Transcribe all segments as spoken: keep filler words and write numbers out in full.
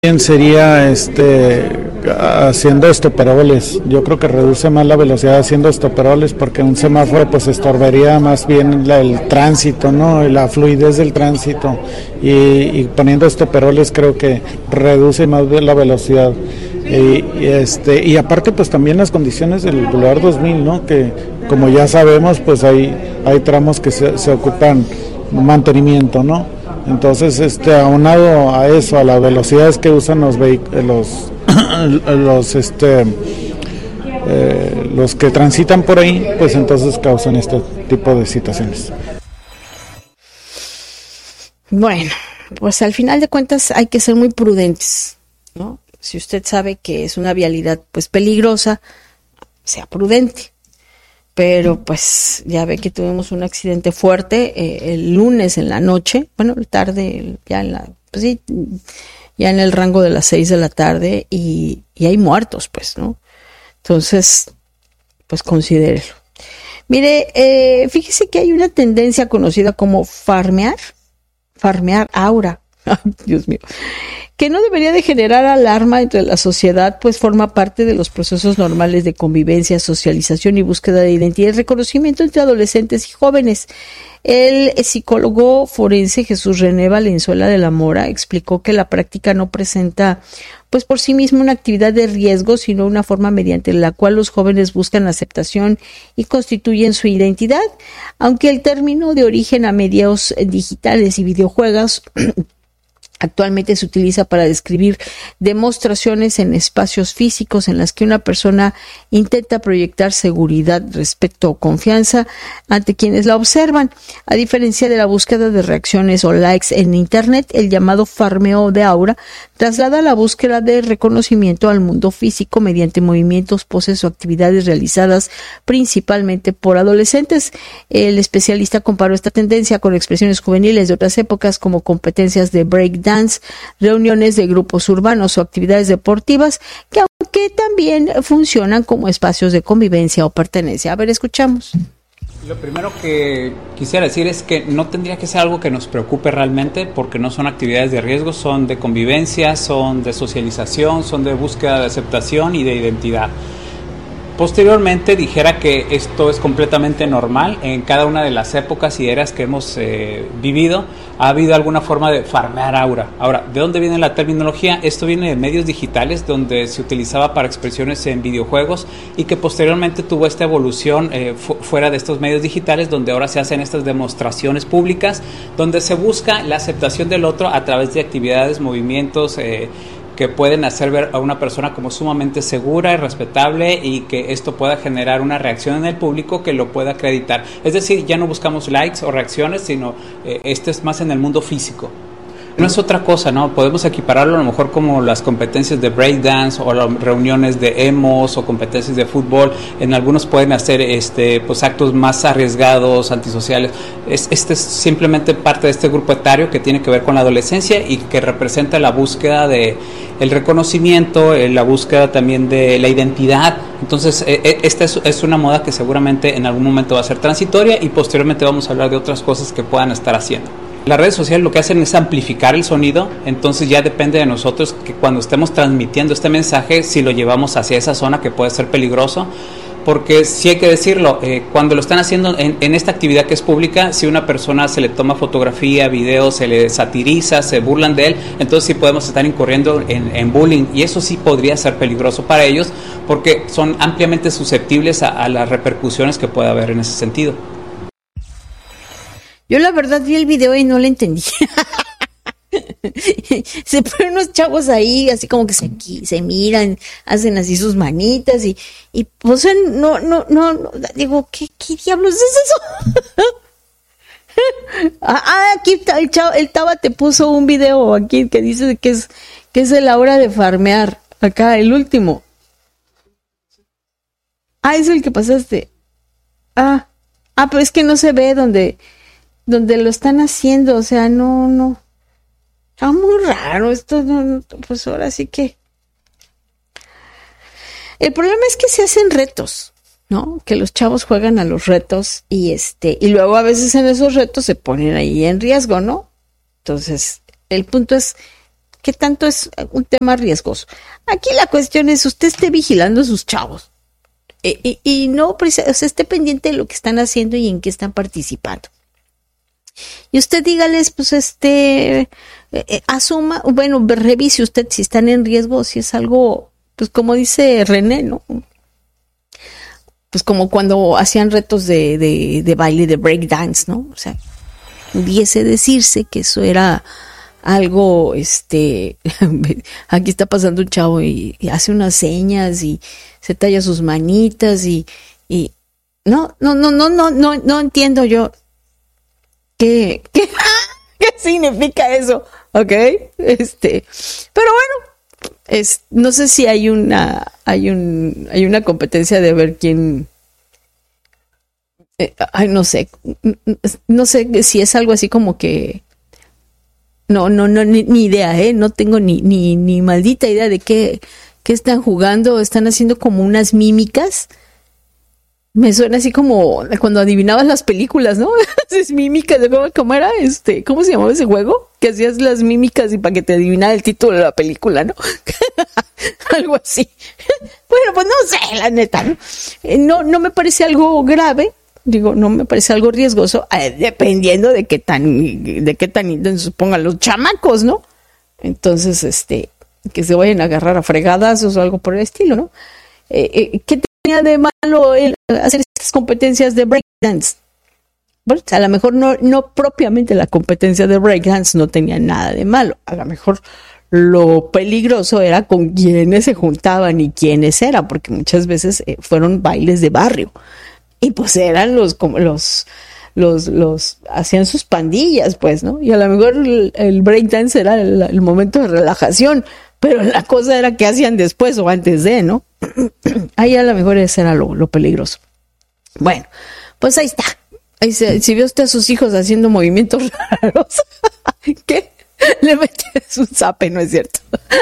Bien, sería este haciendo estoperoles. Yo creo que reduce más la velocidad haciendo estoperoles, porque un semáforo pues estorbaría más bien la, el tránsito, ¿no? La fluidez del tránsito, y, y poniendo estoperoles creo que reduce más bien la velocidad. Y, y este y aparte pues también las condiciones del Boulevard dos mil, ¿no? Que como ya sabemos pues hay hay tramos que se, se ocupan mantenimiento, ¿no? Entonces, este, aunado a eso, a las velocidades que usan los vehículos, los, los, este, eh, los que transitan por ahí, pues entonces causan este tipo de situaciones. Bueno, pues al final de cuentas hay que ser muy prudentes, ¿no? Si usted sabe que es una vialidad, pues peligrosa, sea prudente. Pero pues ya ve que tuvimos un accidente fuerte eh, el lunes en la noche, bueno, tarde, ya en la, pues sí, ya en el rango de las seis de la tarde, y, y hay muertos, pues, ¿no? Entonces, pues considérelo. Mire, eh, fíjese que hay una tendencia conocida como farmear, farmear aura. Ay, Dios mío. Que no debería de generar alarma entre la sociedad, pues forma parte de los procesos normales de convivencia, socialización y búsqueda de identidad y reconocimiento entre adolescentes y jóvenes. El psicólogo forense Jesús René Valenzuela de la Mora explicó que la práctica no presenta pues por sí misma una actividad de riesgo, sino una forma mediante la cual los jóvenes buscan aceptación y constituyen su identidad. Aunque el término de origen a medios digitales y videojuegos actualmente se utiliza para describir demostraciones en espacios físicos en las que una persona intenta proyectar seguridad, respeto o confianza ante quienes la observan. A diferencia de la búsqueda de reacciones o likes en Internet, el llamado farmeo de aura traslada la búsqueda de reconocimiento al mundo físico mediante movimientos, poses o actividades realizadas principalmente por adolescentes. El especialista comparó esta tendencia con expresiones juveniles de otras épocas como competencias de breakdance, reuniones de grupos urbanos o actividades deportivas que aunque también funcionan como espacios de convivencia o pertenencia. A ver, escuchamos. Lo primero que quisiera decir es que no tendría que ser algo que nos preocupe realmente, porque no son actividades de riesgo, son de convivencia, son de socialización, son de búsqueda de aceptación y de identidad. Posteriormente dijera que esto es completamente normal en cada una de las épocas y eras que hemos eh, vivido. Ha habido alguna forma de farmear aura. Ahora, ¿de dónde viene la terminología? Esto viene de medios digitales, donde se utilizaba para expresiones en videojuegos y que posteriormente tuvo esta evolución eh, fu- fuera de estos medios digitales, donde ahora se hacen estas demostraciones públicas, donde se busca la aceptación del otro a través de actividades, movimientos, eh, que pueden hacer ver a una persona como sumamente segura y respetable, y que esto pueda generar una reacción en el público que lo pueda acreditar. Es decir, ya no buscamos likes o reacciones, sino eh, esto es más en el mundo físico. No es otra cosa, ¿no? Podemos equipararlo a lo mejor como las competencias de breakdance o las reuniones de emos o competencias de fútbol. En algunos pueden hacer este pues actos más arriesgados, antisociales. Es, este es simplemente parte de este grupo etario que tiene que ver con la adolescencia y que representa la búsqueda de el reconocimiento, la búsqueda también de la identidad. Entonces, eh, esta es, es una moda que seguramente en algún momento va a ser transitoria, y posteriormente vamos a hablar de otras cosas que puedan estar haciendo. Las redes sociales lo que hacen es amplificar el sonido, entonces ya depende de nosotros que cuando estemos transmitiendo este mensaje, si lo llevamos hacia esa zona que puede ser peligroso, porque sí hay que decirlo, eh, cuando lo están haciendo en, en esta actividad que es pública, si una persona se le toma fotografía, video, se le satiriza, se burlan de él, entonces sí podemos estar incurriendo en, en bullying, y eso sí podría ser peligroso para ellos, porque son ampliamente susceptibles a, a las repercusiones que pueda haber en ese sentido. Yo la verdad vi el video y no le entendí. Se ponen unos chavos ahí, así como que se, se miran, hacen así sus manitas y, y pues no, no, no, no, digo, ¿qué, qué diablos es eso? ah, aquí el chavo, el Taba te puso un video aquí que dice que es, que es la hora de farmear. Acá, el último. Ah, es el que pasaste. Ah, ah, pero es que no se ve donde... donde lo están haciendo, o sea, no, no, está muy raro esto, no, no, pues ahora sí que, el problema es que se hacen retos, ¿no? Que los chavos juegan a los retos y este, y luego a veces en esos retos se ponen ahí en riesgo, ¿no? Entonces, el punto es ¿Qué tanto es un tema riesgoso? Aquí la cuestión es, usted esté vigilando a sus chavos. Y, y, y no, o sea, esté pendiente de lo que están haciendo y en qué están participando. Y usted dígales, pues, este, eh, asuma, bueno, revise usted si están en riesgo, si es algo, pues, como dice René, ¿no? Pues como cuando hacían retos de, de, de baile, de breakdance, ¿no? O sea, pudiese decirse que eso era algo, este, aquí está pasando un chavo y, y hace unas señas y se talla sus manitas y, y no, no, no, no, no, no, no entiendo yo qué, qué, qué significa eso, ¿ok? Este, pero bueno, es, no sé si hay una, hay un, hay una competencia de ver quién, eh, ay, no sé, no sé si es algo así como que No, no, no, ni, ni idea, ¿eh? No tengo ni, ni, ni maldita idea de qué, qué están jugando. Están haciendo como unas mímicas. Me suena así como cuando adivinabas las películas, ¿no? Haces mímicas de cómo, cómo era este, ¿cómo se llamaba ese juego? Que hacías las mímicas y para que te adivinara el título de la película, ¿no? Algo así. Bueno, pues no sé, la neta, ¿no? Eh, no, no me parece algo grave. Digo, no me parece algo riesgoso, eh, dependiendo de qué tan, de qué tan intensos pongan los chamacos, ¿no? Entonces, este, que se vayan a agarrar a fregadas o algo por el estilo, ¿no? Eh, eh, ¿Qué tenía de malo el hacer estas competencias de breakdance? Bueno, a lo mejor no, no propiamente la competencia de breakdance no tenía nada de malo. A lo mejor lo peligroso era con quiénes se juntaban y quiénes eran, porque muchas veces eh, fueron bailes de barrio. Y pues eran los, como los, los, los, hacían sus pandillas, pues, ¿no? Y a lo mejor el, el breakdance era el, el momento de relajación, pero la cosa era qué hacían después o antes de, ¿no? Ahí a lo mejor ese era lo, lo peligroso. Bueno, pues ahí está. Ahí se, si vio usted a sus hijos haciendo movimientos raros, ¿qué? Le metes un zape, ¿no es cierto?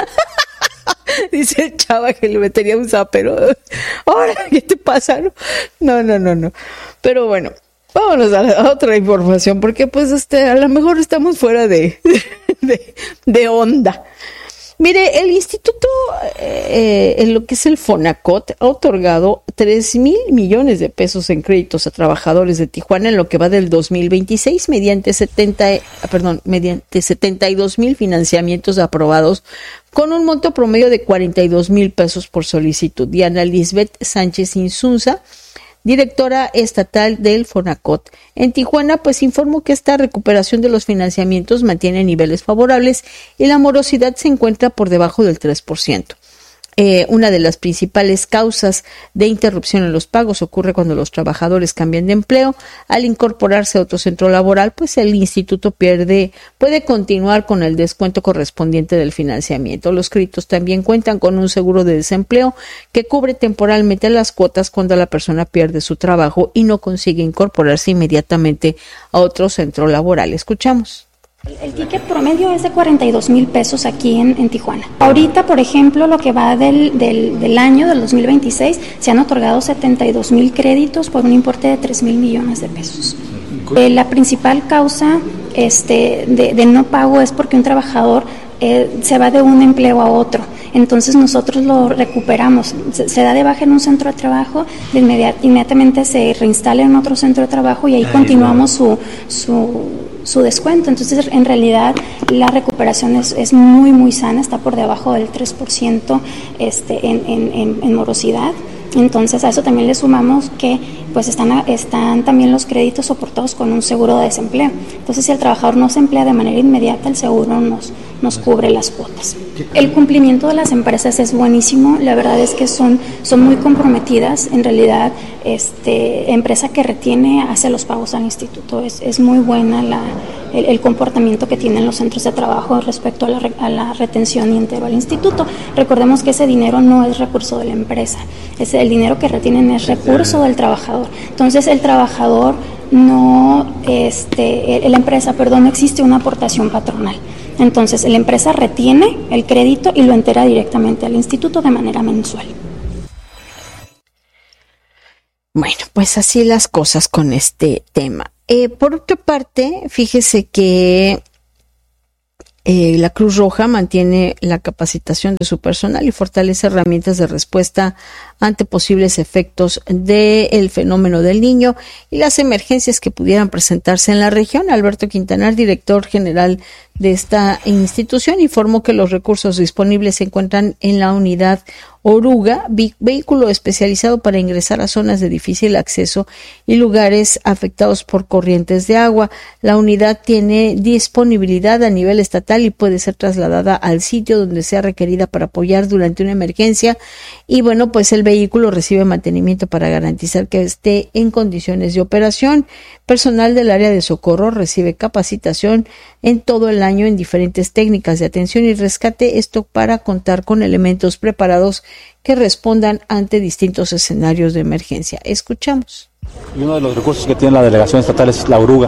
Dice el chava que le metería un zapero. Ahora, ¿qué te pasa? No, no, no, no. Pero bueno, vámonos a, la, a otra información, porque pues este, a lo mejor estamos fuera de, de, de onda. Mire, el instituto, eh, en lo que es el Fonacot, ha otorgado tres mil millones de pesos en créditos a trabajadores de Tijuana en lo que va del dos mil veintiséis mediante setenta, perdón, mediante setenta y dos mil financiamientos aprobados con un monto promedio de cuarenta y dos mil pesos por solicitud. Diana Lisbeth Sánchez Insunza, directora estatal del Fonacot en Tijuana, pues informó que esta recuperación de los financiamientos mantiene niveles favorables y la morosidad se encuentra por debajo del tres por ciento. Eh, una de las principales causas de interrupción en los pagos ocurre cuando los trabajadores cambian de empleo. Al incorporarse a otro centro laboral, pues el instituto pierde, puede continuar con el descuento correspondiente del financiamiento. Los créditos también cuentan con un seguro de desempleo que cubre temporalmente las cuotas cuando la persona pierde su trabajo y no consigue incorporarse inmediatamente a otro centro laboral. Escuchamos. El ticket promedio es de cuarenta y dos mil pesos aquí en, en Tijuana. Ahorita, por ejemplo, lo que va del, del, del año, del dos mil veintiséis, se han otorgado setenta y dos mil créditos por un importe de tres mil millones de pesos. Eh, la principal causa este, de, de no pago es porque un trabajador eh, se va de un empleo a otro. Entonces nosotros lo recuperamos, se, se da de baja en un centro de trabajo, de inmediat, inmediatamente se reinstala en otro centro de trabajo y ahí continuamos su, su, su descuento. Entonces en realidad la recuperación es, es muy muy sana, está por debajo del tres por ciento este, en, en, en, en morosidad. Entonces a eso también le sumamos que pues están, están también los créditos soportados con un seguro de desempleo. Entonces si el trabajador no se emplea de manera inmediata, el seguro nos, nos cubre las cuotas. El cumplimiento de las empresas es buenísimo, la verdad es que son, son muy comprometidas. En realidad, este, empresa que retiene hace los pagos al instituto, es, es muy buena la, el, el comportamiento que tienen los centros de trabajo respecto a la, a la retención y entero al instituto. Recordemos que ese dinero no es recurso de la empresa, es el dinero que retienen es recurso del trabajador. Entonces el trabajador no, este, la empresa, perdón, no existe una aportación patronal. Entonces la empresa retiene el crédito y lo entera directamente al instituto de manera mensual. Bueno, pues así las cosas con este tema. Eh, por otra parte, fíjese que Eh, la Cruz Roja mantiene la capacitación de su personal y fortalece herramientas de respuesta ante posibles efectos del fenómeno del Niño y las emergencias que pudieran presentarse en la región. Alberto Quintanar, director general de esta institución, informó que los recursos disponibles se encuentran en la unidad Oruga, vehículo especializado para ingresar a zonas de difícil acceso y lugares afectados por corrientes de agua. La unidad tiene disponibilidad a nivel estatal y puede ser trasladada al sitio donde sea requerida para apoyar durante una emergencia. Y bueno, pues el vehículo recibe mantenimiento para garantizar que esté en condiciones de operación. Personal del área de socorro recibe capacitación en todo el año en diferentes técnicas de atención y rescate, esto para contar con elementos preparados que respondan ante distintos escenarios de emergencia. Escuchamos. Y uno de los recursos que tiene la delegación estatal es la oruga.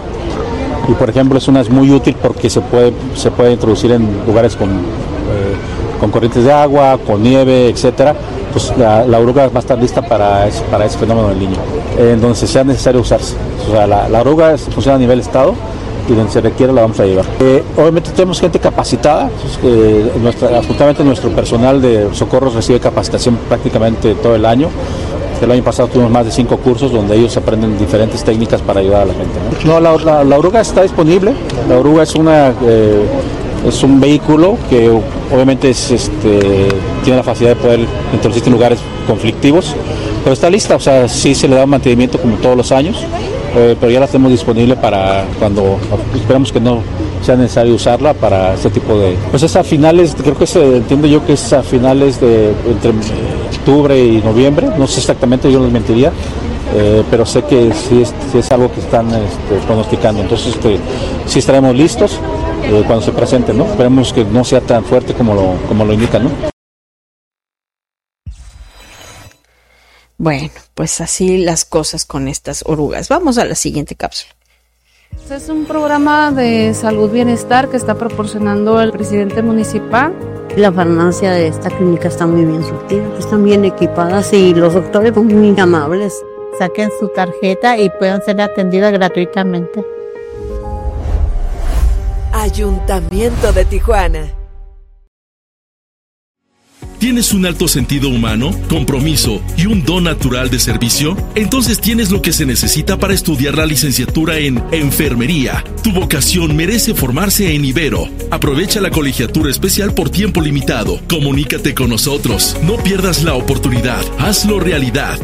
Y por ejemplo es una es muy útil porque se puede se puede introducir en lugares con, eh, con corrientes de agua, con nieve, etcétera. Pues la, la oruga va a estar lista para ese, para ese fenómeno del Niño, en donde sea necesario usarse. O sea, la, la oruga funciona a nivel estado y donde se requiere la vamos a llevar. Eh, obviamente tenemos gente capacitada, eh, nuestra, absolutamente nuestro personal de socorros recibe capacitación prácticamente todo el año. El año pasado tuvimos más de cinco cursos donde ellos aprenden diferentes técnicas para ayudar a la gente, ¿no? No, la, la, la oruga está disponible. La oruga es una eh, es un vehículo que obviamente es, este, tiene la facilidad de poder introducirse en lugares conflictivos, pero está lista, o sea, sí se le da un mantenimiento como todos los años. Eh, pero ya la tenemos disponible para cuando esperamos que no sea necesario usarla para este tipo de... Pues es a finales, creo que se entiendo yo que es a finales de entre octubre y noviembre, no sé exactamente, yo les mentiría, eh, pero sé que sí es, sí es algo que están este, pronosticando, entonces este, sí estaremos listos eh, cuando se presente, ¿no? Esperemos que no sea tan fuerte como lo, como lo indican, ¿no? Bueno, pues así las cosas con estas orugas. Vamos a la siguiente cápsula. Este es un programa de salud bienestar que está proporcionando el presidente municipal. La farmacia de esta clínica está muy bien surtida, están bien equipadas y los doctores son muy amables. Saquen su tarjeta y puedan ser atendidas gratuitamente. Ayuntamiento de Tijuana. ¿Tienes un alto sentido humano, compromiso y un don natural de servicio? Entonces tienes lo que se necesita para estudiar la licenciatura en Enfermería. Tu vocación merece formarse en Ibero. Aprovecha la colegiatura especial por tiempo limitado. Comunícate con nosotros. No pierdas la oportunidad. Hazlo realidad.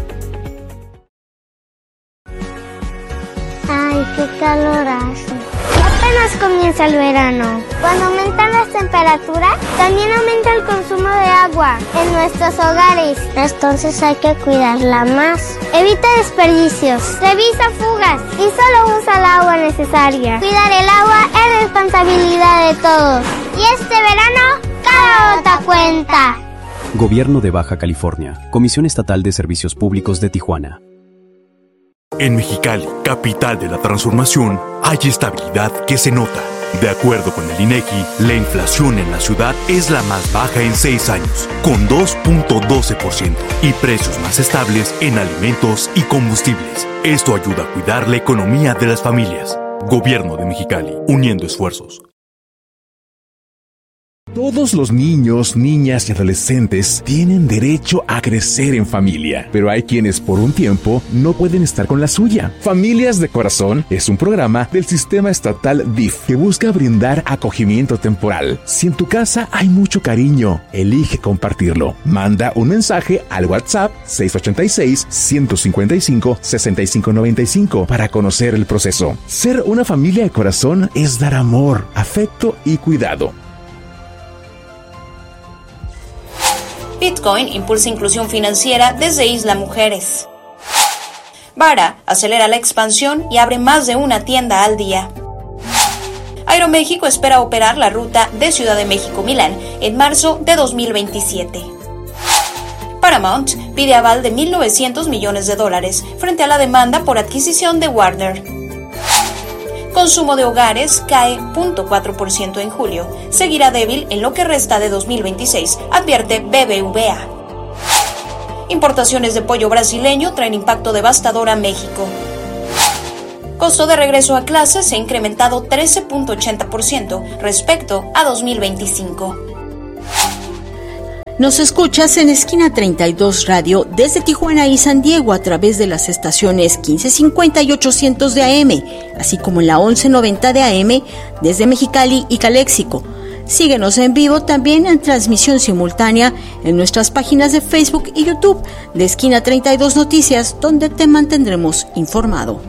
Ay, qué calor hace. Apenas comienza el verano. Cuando aumentan las temperaturas, también aumenta el consumo de agua en nuestros hogares. Entonces hay que cuidarla más. Evita desperdicios, revisa fugas y solo usa el agua necesaria. Cuidar el agua es responsabilidad de todos. Y este verano, cada gota cuenta. Gobierno de Baja California, Comisión Estatal de Servicios Públicos de Tijuana. En Mexicali, capital de la transformación, hay estabilidad que se nota. De acuerdo con el INEGI, la inflación en la ciudad es la más baja en seis años, con dos punto doce por ciento, y precios más estables en alimentos y combustibles. Esto ayuda a cuidar la economía de las familias. Gobierno de Mexicali, uniendo esfuerzos. Todos los niños, niñas y adolescentes tienen derecho a crecer en familia, pero hay quienes por un tiempo no pueden estar con la suya. Familias de Corazón es un programa del sistema estatal D I F que busca brindar acogimiento temporal. Si en tu casa hay mucho cariño, elige compartirlo. Manda un mensaje al WhatsApp seis ocho seis, uno cinco cinco, seis cinco nueve cinco para conocer el proceso. Ser una familia de corazón es dar amor, afecto y cuidado. Bitcoin impulsa inclusión financiera desde Isla Mujeres. Vara acelera la expansión y abre más de una tienda al día. Aeroméxico espera operar la ruta de Ciudad de México-Milán en marzo de dos mil veintisiete. Paramount pide aval de mil novecientos millones de dólares frente a la demanda por adquisición de Warner. Consumo de hogares cae cero punto cuatro por ciento en julio. Seguirá débil en lo que resta de dos mil veintiséis, advierte B B V A. Importaciones de pollo brasileño traen impacto devastador a México. Costo de regreso a clases se ha incrementado trece punto ochenta por ciento respecto a dos mil veinticinco. Nos escuchas en Esquina treinta y dos Radio desde Tijuana y San Diego a través de las estaciones quince cincuenta y ochocientos de A M, así como en la once noventa de A M desde Mexicali y Caléxico. Síguenos en vivo también en transmisión simultánea en nuestras páginas de Facebook y YouTube de Esquina treinta y dos Noticias, donde te mantendremos informado.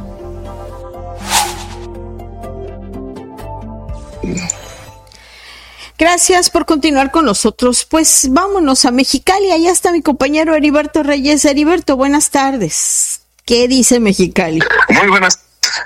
Gracias por continuar con nosotros. Pues vámonos a Mexicali. Allá está mi compañero Heriberto Reyes. Heriberto, buenas tardes. ¿Qué dice Mexicali? Muy buenas,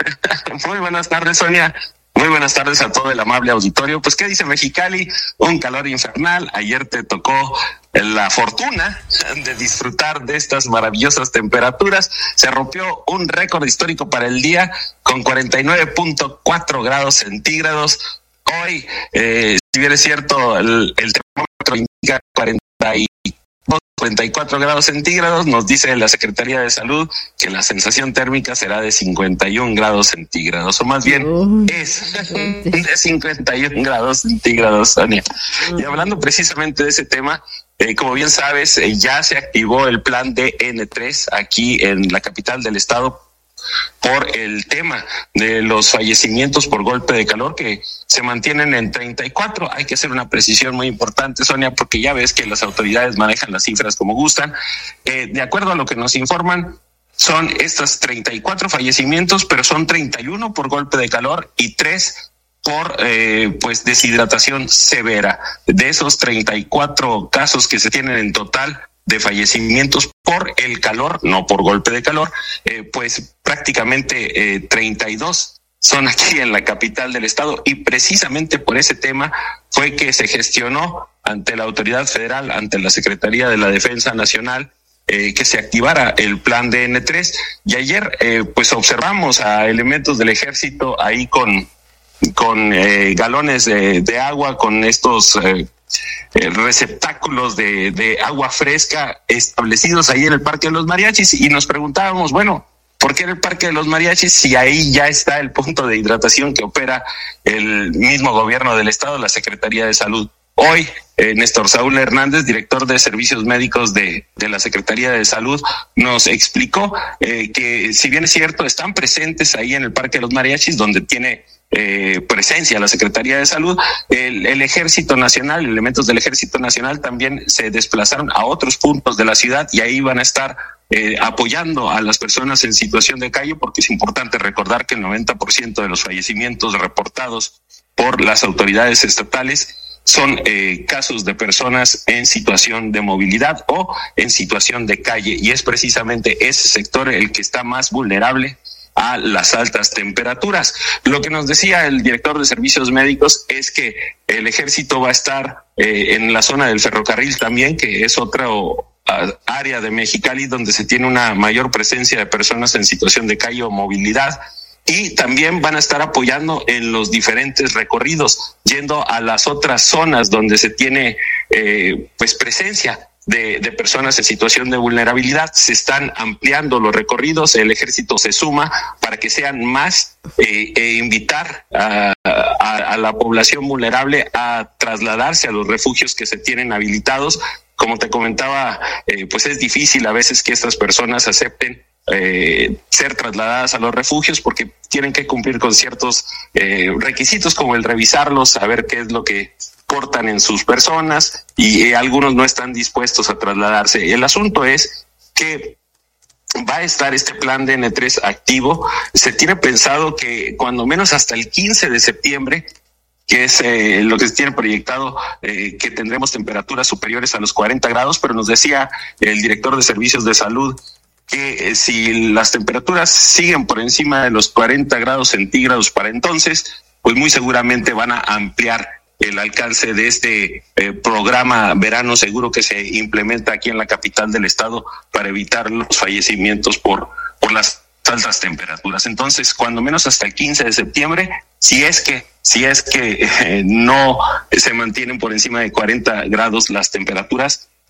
muy buenas tardes, Sonia. Muy buenas tardes a todo el amable auditorio. Pues, ¿qué dice Mexicali? Un calor infernal. Ayer te tocó la fortuna de disfrutar de estas maravillosas temperaturas. Se rompió un récord histórico para el día con cuarenta y nueve punto cuatro grados centígrados. Hoy, eh, si bien es cierto, el, el termómetro indica cuarenta y dos, cuarenta y cuatro grados centígrados, nos dice la Secretaría de Salud que la sensación térmica será de cincuenta y un grados centígrados, o más bien oh, es de cincuenta y un grados centígrados, Sonia. Y hablando precisamente de ese tema, eh, como bien sabes, eh, ya se activó el plan D N tres aquí en la capital del estado por el tema de los fallecimientos por golpe de calor, que se mantienen en treinta y cuatro. Hay que hacer una precisión muy importante, Sonia, porque ya ves que las autoridades manejan las cifras como gustan. Eh, de acuerdo a lo que nos informan, son estas treinta y cuatro fallecimientos, pero son treinta y uno por golpe de calor y tres por eh, pues deshidratación severa. De esos treinta y cuatro casos que se tienen en total de fallecimientos por el calor, no por golpe de calor, eh, pues prácticamente eh, treinta y dos son aquí en la capital del estado, y precisamente por ese tema fue que se gestionó ante la autoridad federal, ante la Secretaría de la Defensa Nacional, eh, que se activara el plan D N tres, y ayer eh, pues observamos a elementos del ejército ahí con, con eh, galones de, de agua, con estos eh, Eh, receptáculos de, de agua fresca establecidos ahí en el Parque de los Mariachis, y nos preguntábamos, bueno, ¿por qué en el Parque de los Mariachis si ahí ya está el punto de hidratación que opera el mismo gobierno del estado, la Secretaría de Salud? Hoy, eh, Néstor Saúl Hernández, director de Servicios Médicos de, de la Secretaría de Salud, nos explicó eh, que, si bien es cierto, están presentes ahí en el Parque de los Mariachis, donde tiene Eh, presencia la Secretaría de Salud, el, el Ejército Nacional, elementos del Ejército Nacional también se desplazaron a otros puntos de la ciudad, y ahí van a estar eh, apoyando a las personas en situación de calle, porque es importante recordar que el noventa por ciento de los fallecimientos reportados por las autoridades estatales son eh, casos de personas en situación de movilidad o en situación de calle, y es precisamente ese sector el que está más vulnerable a las altas temperaturas. Lo que nos decía el director de Servicios Médicos es que el ejército va a estar eh, en la zona del ferrocarril también, que es otra o, a, área de Mexicali donde se tiene una mayor presencia de personas en situación de calle o movilidad, y también van a estar apoyando en los diferentes recorridos, yendo a las otras zonas donde se tiene eh, pues presencia De, de personas en situación de vulnerabilidad. Se están ampliando los recorridos, el ejército se suma para que sean más eh, e invitar a, a, a la población vulnerable a trasladarse a los refugios que se tienen habilitados. Como te comentaba, eh, pues es difícil a veces que estas personas acepten eh, ser trasladadas a los refugios, porque tienen que cumplir con ciertos eh, requisitos, como el revisarlos, saber qué es lo que portan en sus personas, y eh, algunos no están dispuestos a trasladarse. El asunto es que va a estar este plan D N tres activo. Se tiene pensado que cuando menos hasta el quince de septiembre, que es eh, lo que se tiene proyectado, eh, que tendremos temperaturas superiores a los cuarenta grados, pero nos decía el director de Servicios de Salud que eh, si las temperaturas siguen por encima de los cuarenta grados centígrados para entonces, pues muy seguramente van a ampliar el alcance de este eh, programa Verano Seguro que se implementa aquí en la capital del estado para evitar los fallecimientos por, por las altas temperaturas. Entonces, cuando menos hasta el quince de septiembre, si es que, si es que eh, no se mantienen por encima de cuarenta grados las temperaturas,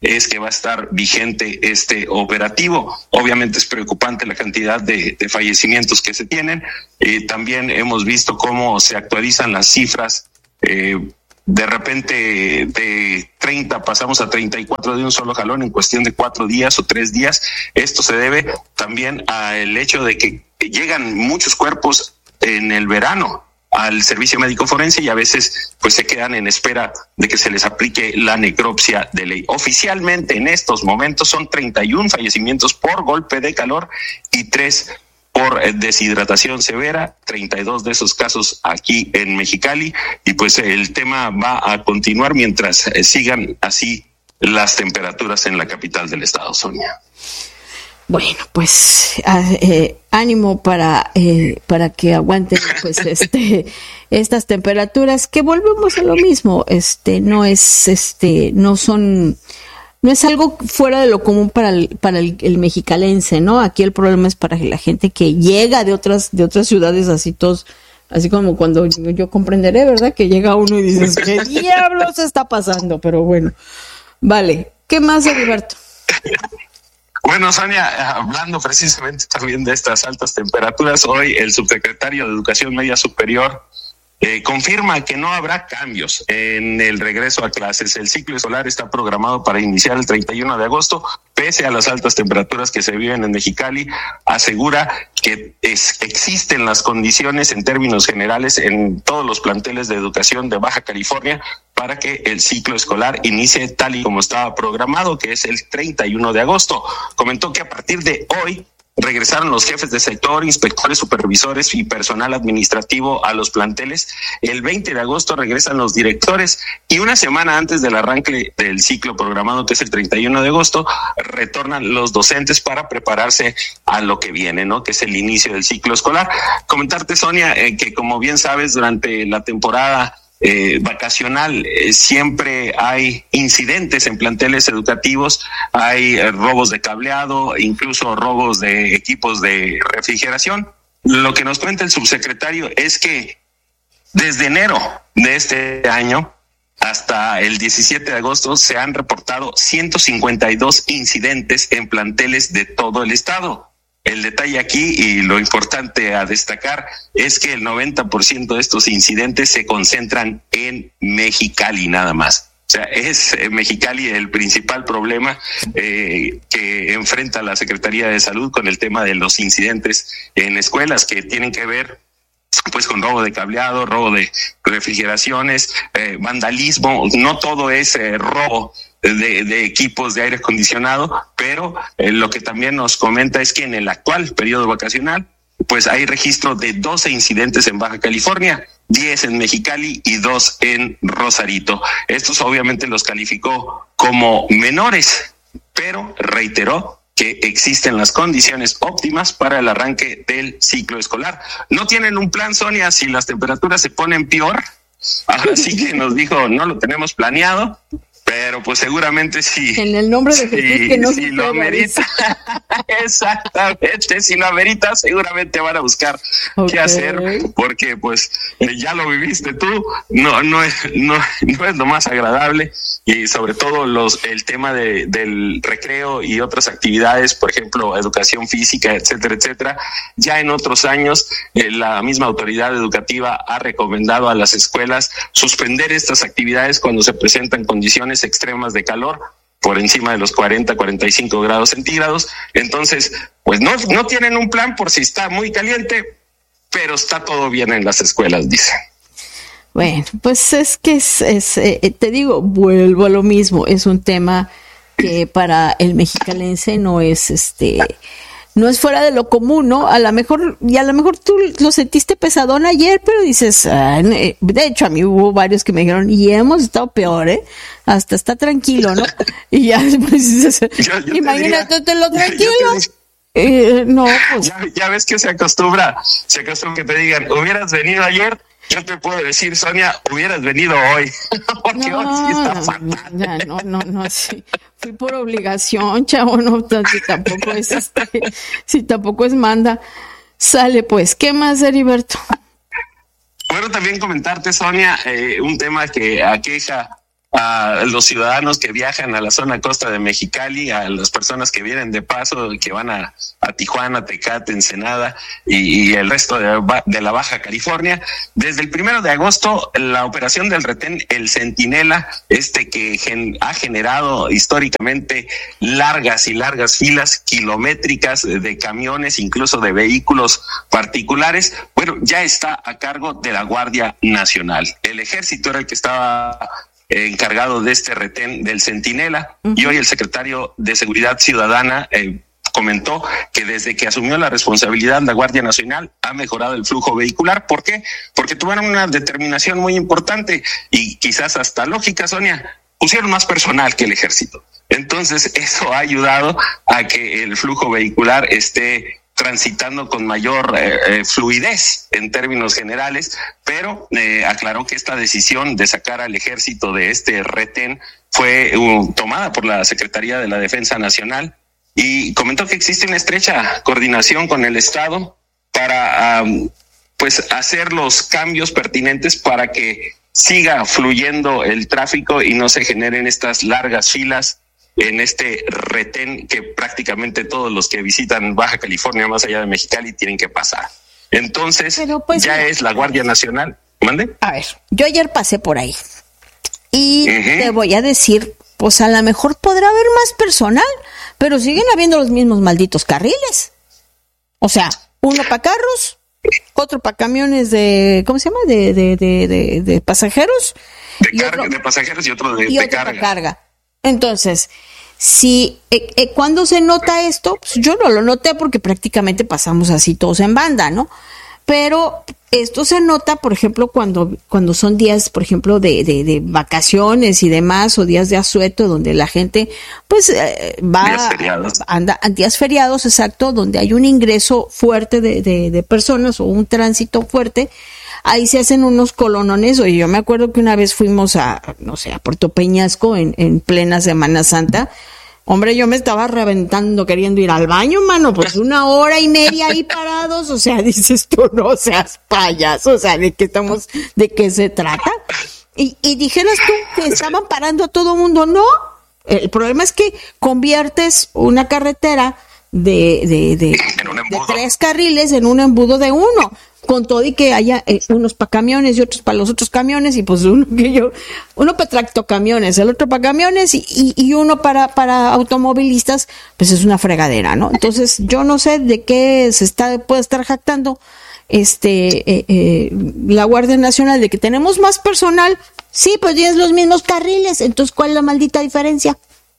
es que va a estar vigente este operativo. Obviamente es preocupante la cantidad de, de fallecimientos que se tienen. Eh, también hemos visto cómo se actualizan las cifras. Eh, de repente de treinta pasamos a treinta y cuatro de un solo jalón en cuestión de cuatro días o tres días. Esto se debe también al hecho de que llegan muchos cuerpos en el verano al servicio médico forense y a veces pues se quedan en espera de que se les aplique la necropsia de ley. Oficialmente en estos momentos son treinta y uno fallecimientos por golpe de calor y tres por deshidratación severa, treinta y dos de esos casos aquí en Mexicali, y pues el tema va a continuar mientras sigan así las temperaturas en la capital del estado, Sonia. Bueno, pues eh, ánimo para eh, para que aguanten pues este estas temperaturas, que volvemos a lo mismo, este no es este no son no es algo fuera de lo común para el para el, el mexicalense, ¿no? Aquí el problema es para la gente que llega de otras de otras ciudades, así todos, así como cuando yo, yo comprenderé, ¿verdad? Que llega uno y dices, ¿qué diablos está pasando? Pero bueno, vale, ¿qué más, Heriberto? Bueno, Sonia, hablando precisamente también de estas altas temperaturas, hoy el subsecretario de Educación Media Superior eh, confirma que no habrá cambios en el regreso a clases. El ciclo escolar está programado para iniciar el treinta y uno de agosto, pese a las altas temperaturas que se viven en Mexicali. Asegura que es, existen las condiciones en términos generales en todos los planteles de educación de Baja California para que el ciclo escolar inicie tal y como estaba programado, que es el treinta y uno de agosto. Comentó que a partir de hoy regresaron los jefes de sector, inspectores, supervisores y personal administrativo a los planteles. El veinte de agosto regresan los directores y una semana antes del arranque del ciclo programado, que es el treinta y uno de agosto, retornan los docentes para prepararse a lo que viene, ¿no? Que es el inicio del ciclo escolar. Comentarte, Sonia, eh, que como bien sabes, durante la temporada Eh, vacacional eh, siempre hay incidentes en planteles educativos, hay eh, robos de cableado, incluso robos de equipos de refrigeración. Lo que nos cuenta el subsecretario es que desde enero de este año hasta el diecisiete de agosto se han reportado ciento cincuenta y dos incidentes en planteles de todo el estado. El detalle aquí y lo importante a destacar es que el noventa por ciento de estos incidentes se concentran en Mexicali nada más. O sea, es Mexicali el principal problema eh, que enfrenta la Secretaría de Salud con el tema de los incidentes en escuelas, que tienen que ver pues con robo de cableado, robo de refrigeraciones, eh, vandalismo. No todo es eh, robo De, de equipos de aire acondicionado, pero eh, lo que también nos comenta es que en el actual periodo vacacional pues hay registro de doce incidentes en Baja California, diez en Mexicali y dos en Rosarito. Estos obviamente los calificó como menores, pero reiteró que existen las condiciones óptimas para el arranque del ciclo escolar. No tienen un plan, Sonia, si las temperaturas se ponen peor. Ahora sí que nos dijo, no lo tenemos planeado, pero pues seguramente sí. En el nombre de Jesús, sí, que no si se lo amerita. Exactamente, si lo amerita, seguramente van a buscar okay. qué hacer, porque pues ya lo viviste tú, no, no es, no, no es lo más agradable, y sobre todo los, el tema de, del recreo y otras actividades, por ejemplo, educación física, etcétera, etcétera. Ya en otros años, eh, la misma autoridad educativa ha recomendado a las escuelas suspender estas actividades cuando se presentan condiciones extremas de calor por encima de los cuarenta, cuarenta y cinco grados centígrados. Entonces, pues no, no tienen un plan por si está muy caliente, pero está todo bien en las escuelas, dicen. Bueno, pues es que es, es eh, te digo, vuelvo a lo mismo, es un tema que para el mexicalense no es este no es fuera de lo común, ¿no? A lo mejor, y a lo mejor tú lo sentiste pesadón ayer, pero dices, ah, de hecho a mí hubo varios que me dijeron, y hemos estado peor, ¿eh? Hasta está tranquilo, ¿no? Y ya después dices, yo, yo imagínate te lo tranquilo. Eh, no, pues. Ya, ya ves que se acostumbra, se acostumbra que te digan, hubieras venido ayer. Yo te puedo decir, Sonia, hubieras venido hoy. Porque no, hoy sí está fatal. No, no, no, sí. Fui por obligación, chavo, no, si tampoco es este, si tampoco es manda. Sale pues, ¿qué más, Heriberto? Bueno, también comentarte, Sonia, eh, un tema que aqueja a los ciudadanos que viajan a la zona costa de Mexicali, a las personas que vienen de paso, que van a, a Tijuana, Tecate, Ensenada y, y el resto de, de la Baja California. Desde el primero de agosto, la operación del retén El Centinela, este que gen, ha generado históricamente largas y largas filas kilométricas de, de camiones, incluso de vehículos particulares, bueno, ya está a cargo de la Guardia Nacional. El Ejército era el que estaba encargado de este retén del Centinela, uh-huh. y hoy el secretario de Seguridad Ciudadana eh, comentó que desde que asumió la responsabilidad la Guardia Nacional ha mejorado el flujo vehicular. ¿Por qué? Porque tuvieron una determinación muy importante y quizás hasta lógica, Sonia, pusieron más personal que el Ejército. Entonces eso ha ayudado a que el flujo vehicular esté transitando con mayor eh, eh, fluidez en términos generales, pero eh, aclaró que esta decisión de sacar al ejército de este retén fue uh, tomada por la Secretaría de la Defensa Nacional, y comentó que existe una estrecha coordinación con el Estado para um, pues hacer los cambios pertinentes para que siga fluyendo el tráfico y no se generen estas largas filas en este retén que prácticamente todos los que visitan Baja California más allá de Mexicali tienen que pasar. Entonces, pues, ya mira, es la Guardia Nacional. ¿Mande? A ver, yo ayer pasé por ahí y uh-huh. te voy a decir, pues a lo mejor podrá haber más personal, pero siguen habiendo los mismos malditos carriles. O sea, uno para carros, otro para camiones de, ¿cómo se llama? De, de, de, de, de pasajeros. De, carga, otro, de pasajeros y otro de, y de otro carga. carga. Entonces, si eh, eh, ¿cuándo se nota esto? Pues yo no lo noté porque prácticamente pasamos así todos en banda, ¿no? Pero esto se nota, por ejemplo, cuando cuando son días, por ejemplo, de, de, de vacaciones y demás, o días de asueto, donde la gente, pues, eh, va... Días feriados. Anda, días feriados, exacto, donde hay un ingreso fuerte de, de, de personas o un tránsito fuerte. Ahí se hacen unos colonones. Oye, yo me acuerdo que una vez fuimos a, no sé, a Puerto Peñasco en, en plena Semana Santa. Hombre, yo me estaba reventando queriendo ir al baño, mano, pues una hora y media ahí parados. O sea, dices tú, no seas payaso, o sea, ¿de qué estamos, de qué se trata? Y, y dijeras tú que estaban parando a todo mundo. No, el problema es que conviertes una carretera de, de, de, de tres carriles en un embudo de uno. Con todo y que haya eh, unos para camiones y otros para los otros camiones, y pues uno que yo, uno para tractocamiones, el otro para camiones y, y, y uno para, para automovilistas, pues es una fregadera, ¿no? Entonces, yo no sé de qué se está, puede estar jactando este eh, eh, la Guardia Nacional de que tenemos más personal. Sí, pues tienes los mismos carriles, entonces ¿cuál es la maldita diferencia?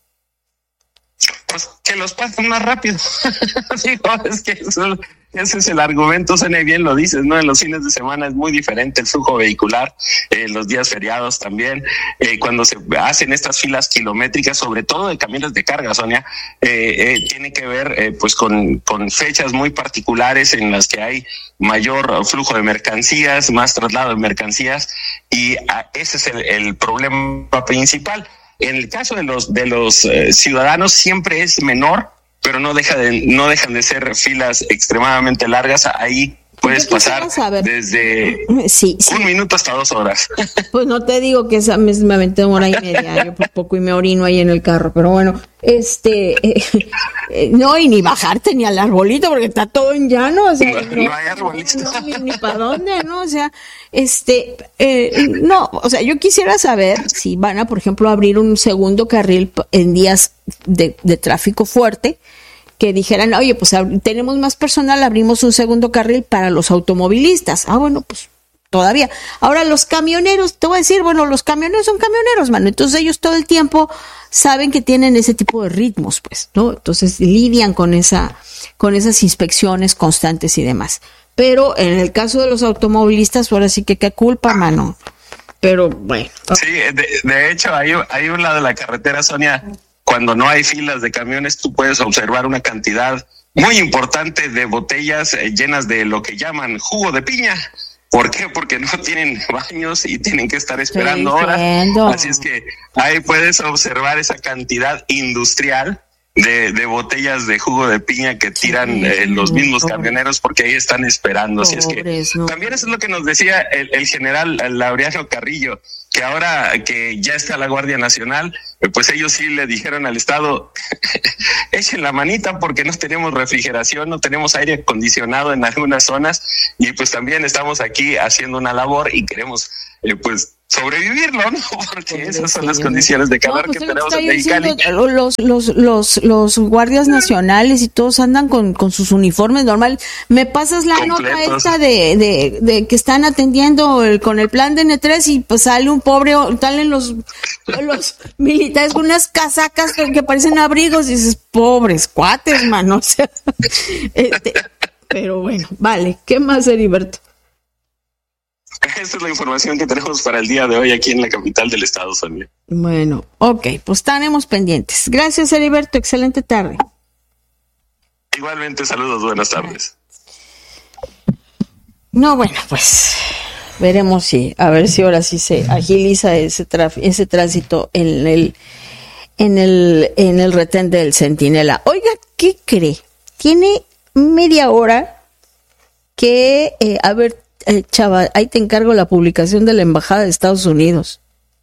Pues que los pasen más rápido. Digo, es que eso, ese es el argumento, Sonia, bien lo dices, ¿no? En los fines de semana es muy diferente el flujo vehicular, eh, los días feriados también, eh, cuando se hacen estas filas kilométricas, sobre todo de camiones de carga, Sonia, eh, eh, tiene que ver eh, pues con, con fechas muy particulares en las que hay mayor flujo de mercancías, más traslado de mercancías, y a, ese es el, el problema principal. En el caso de los de los eh, ciudadanos siempre es menor, pero no deja de no dejan de ser filas extremadamente largas. Ahí puedes pasar desde sí, sí. un minuto hasta dos horas. Pues no te digo que esa me aventé una hora y media, yo por poco y me orino ahí en el carro, pero bueno, este, eh, eh, no, y ni bajarte ni al arbolito porque está todo en llano, o sea, no, no, no hay arbolito. No, ni, ni para dónde, ¿no? O sea, este, eh, no, o sea, yo quisiera saber si van a, por ejemplo, abrir un segundo carril en días de, de tráfico fuerte, que dijeran, oye, pues tenemos más personal, abrimos un segundo carril para los automovilistas. Ah, bueno, pues todavía. Ahora los camioneros, te voy a decir, bueno, los camioneros son camioneros, mano. Entonces ellos todo el tiempo saben que tienen ese tipo de ritmos, pues, ¿no? Entonces lidian con esa, con esas inspecciones constantes y demás. Pero en el caso de los automovilistas, ahora sí que qué culpa, mano. Pero bueno. Sí, de, de hecho, hay, hay un lado de la carretera, Sonia, cuando no hay filas de camiones, tú puedes observar una cantidad muy importante de botellas eh, llenas de lo que llaman jugo de piña. ¿Por qué? Porque no tienen baños y tienen que estar esperando horas. Así es que ahí puedes observar esa cantidad industrial de, de botellas de jugo de piña que tiran sí, eh, los mismos pobres camioneros porque ahí están esperando. Pobres, Así es que no. También eso es lo que nos decía el, el general Laureano Carrillo, que ahora que ya está la Guardia Nacional, pues ellos sí le dijeron al Estado, echen la manita porque no tenemos refrigeración, no tenemos aire acondicionado en algunas zonas y pues también estamos aquí haciendo una labor y queremos eh, pues sobrevivirlo, ¿no? Porque Pobrecillo. Esas son las condiciones de calor no, pues que tenemos en Mexicali. Los, los, los, los guardias nacionales y todos andan con, con sus uniformes normal. Me pasas la Completos. nota esta de, de, de que están atendiendo el, con el plan de N tres y pues sale un pobre, salen los, los militares con unas casacas que, que parecen abrigos y dices, pobres cuates, mano. O sea, este, pero bueno, vale. ¿Qué más, Heriberto? Esa es la información que tenemos para el día de hoy aquí en la capital del estado, Sonia. Bueno, ok, pues estaremos pendientes. Gracias, Heriberto, excelente tarde. Igualmente, saludos, buenas tardes. No, bueno, pues veremos si, a ver si ahora sí se agiliza ese traf- ese tránsito en el, en el, en el retén del Centinela. Oiga, ¿qué cree? Tiene media hora que, eh, a ver, Eh, chava, ahí te encargo la publicación de la Embajada de Estados Unidos.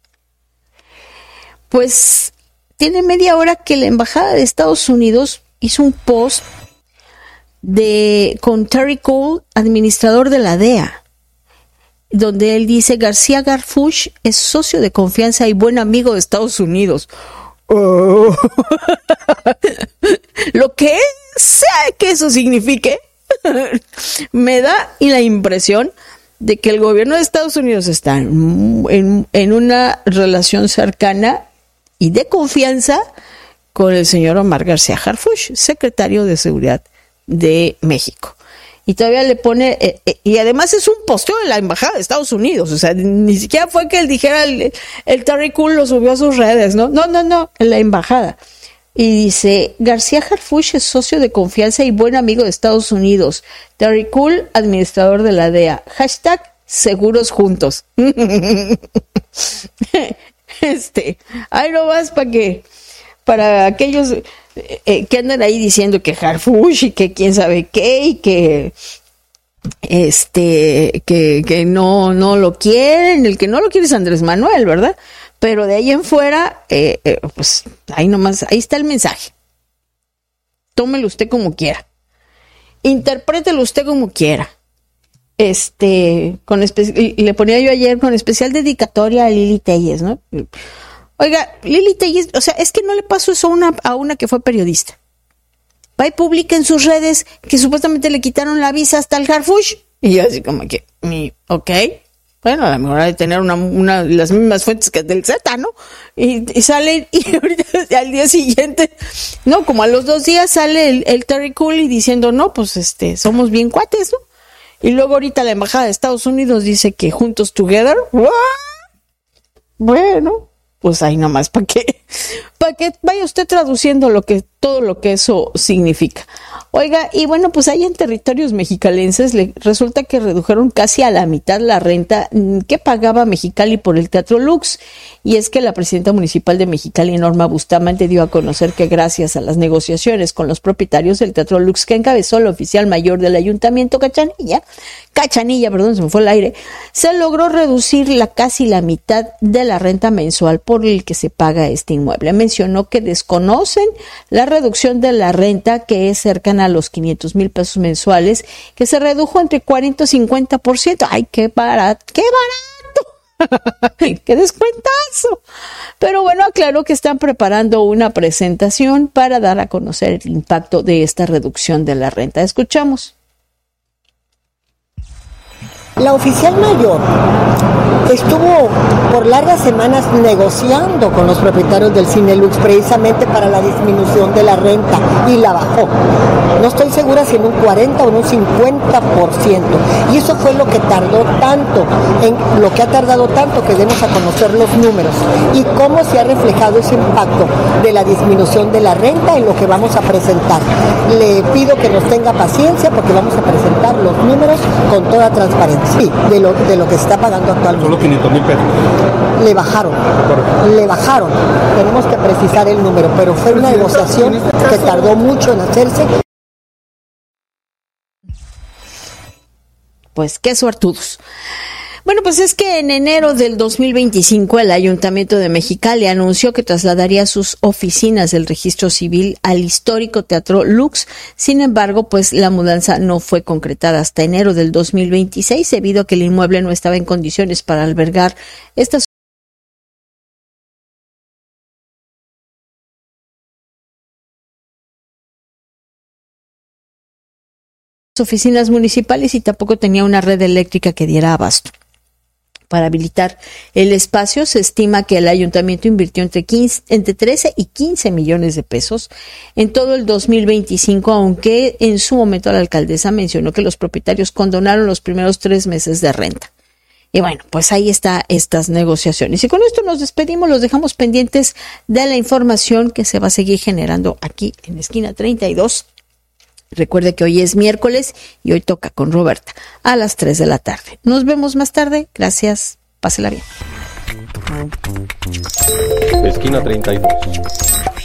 Pues tiene media hora que la Embajada de Estados Unidos hizo un post de con Terry Cole, administrador de la D E A, donde él dice: García Harfuch es socio de confianza y buen amigo de Estados Unidos. Oh. Lo que sea que eso signifique, me da y la impresión de que el gobierno de Estados Unidos está en, en, en una relación cercana y de confianza con el señor Omar García Harfuch, secretario de Seguridad de México. Y todavía le pone, eh, eh, y además es un posteo de la Embajada de Estados Unidos, o sea, ni siquiera fue que él dijera, el, el Terry Cool lo subió a sus redes, ¿no? No, no, no, en la Embajada. Y dice: García Harfuch es socio de confianza y buen amigo de Estados Unidos. Terry Cool, administrador de la D E A. Hashtag seguros juntos. Este, ahí no vas para que, para aquellos eh, que andan ahí diciendo que Harfuch y que quién sabe qué y que este, que, que no, no lo quieren. El que no lo quiere es Andrés Manuel, ¿verdad? Pero de ahí en fuera, eh, eh, pues ahí nomás, ahí está el mensaje. Tómelo usted como quiera. Interprételo usted como quiera. Este, con espe- le ponía yo ayer con especial dedicatoria a Lili Telles, ¿no? Oiga, Lili Telles, o sea, es que no le pasó eso a una, a una que fue periodista. Va y publica en sus redes que supuestamente le quitaron la visa hasta el Harfuch. Y yo así como que, ok. Bueno, a lo mejor hay de tener una, una las mismas fuentes que del Z, ¿no? Y, y sale, y ahorita al día siguiente, no, como a los dos días sale el, el Terry Cooley diciendo, no, pues este, somos bien cuates, ¿no? Y luego ahorita la Embajada de Estados Unidos dice que juntos together. ¿What? Bueno, pues ahí nomás, para que, para que vaya usted traduciendo lo que, todo lo que eso significa. Oiga, y bueno, pues ahí en territorios mexicalenses le resulta que redujeron casi a la mitad la renta que pagaba Mexicali por el Teatro Lux. Y es que la presidenta municipal de Mexicali, Norma Bustamante, dio a conocer que gracias a las negociaciones con los propietarios del Teatro Lux, que encabezó el oficial mayor del ayuntamiento, Cachanilla, Cachanilla, perdón, se me fue el aire, se logró reducir la casi la mitad de la renta mensual por el que se paga este inmueble. Mencionó que desconocen la reducción de la renta, que es cercana a los quinientos mil pesos mensuales, que se redujo entre cuarenta y cincuenta por ciento. ¡Ay, qué barato! ¡Qué barato! ¡Qué descuentazo! Pero bueno, aclaró que están preparando una presentación para dar a conocer el impacto de esta reducción de la renta. Escuchamos. La oficial mayor estuvo por largas semanas negociando con los propietarios del Cine Lux precisamente para la disminución de la renta y la bajó. No estoy segura si en un cuarenta o en un cincuenta por ciento. Y eso fue lo que tardó tanto, en lo que ha tardado tanto que demos a conocer los números y cómo se ha reflejado ese impacto de la disminución de la renta en lo que vamos a presentar. Le pido que nos tenga paciencia porque vamos a presentar los números con toda transparencia. Sí, de lo, de lo que se está pagando actualmente. Solo quinientos mil pesos. Le bajaron, le bajaron. Tenemos que presentar precisar el número, pero fue una negociación que tardó mucho en hacerse. Pues qué suertudos. Bueno, pues es que en enero del dos mil veinticinco el Ayuntamiento de Mexicali anunció que trasladaría sus oficinas del registro civil al histórico Teatro Lux. Sin embargo, pues la mudanza no fue concretada hasta enero del dos mil veintiséis debido a que el inmueble no estaba en condiciones para albergar estas oficinas municipales y tampoco tenía una red eléctrica que diera abasto. Para habilitar el espacio, se estima que el ayuntamiento invirtió entre, quince, entre trece y quince millones de pesos en todo el dos mil veinticinco, aunque en su momento la alcaldesa mencionó que los propietarios condonaron los primeros tres meses de renta. Y bueno, pues ahí están estas negociaciones. Y con esto nos despedimos, los dejamos pendientes de la información que se va a seguir generando aquí en Esquina treinta y dos. Recuerde que hoy es miércoles y hoy toca con Roberta a las tres de la tarde. Nos vemos más tarde. Gracias. Pásela bien. Esquina treinta y dos.